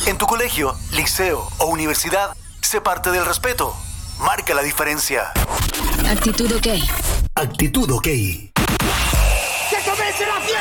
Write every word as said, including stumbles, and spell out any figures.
En tu colegio, liceo o universidad, sé parte del respeto. Marca la diferencia. Actitud OK. Actitud OK. ¡Que comience la fiesta!